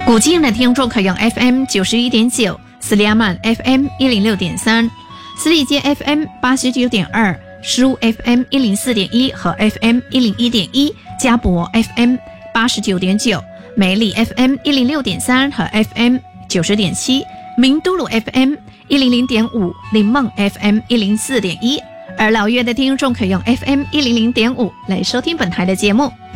古晋的听众可用 FM 91.9，斯里亚曼 FM 106.3，斯里街 FM 89.2，石屋 FM 104.1和 FM 101.1，嘉博 FM 89.9，梅里 FM 106.3和 FM 90.7，明都鲁 FM 100.5，林梦 FM 104.1。而老粤的听众可用 FM 100.5来收听本台的节目。